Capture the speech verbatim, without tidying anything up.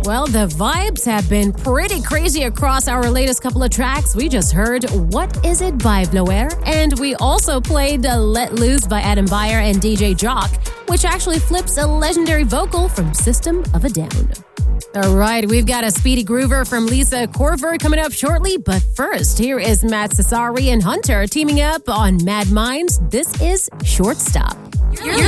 Well, the vibes have been pretty crazy across our latest couple of tracks. We just heard What Is It by Blower, and we also played Let Loose by Adam Beyer and D J Jock, which actually flips a legendary vocal from System of a Down. All right, we've got a speedy groover from Lisa Corver coming up shortly, but first, here is Matt Cesari and Hunter teaming up on Mad Minds. This is Shortstop. You're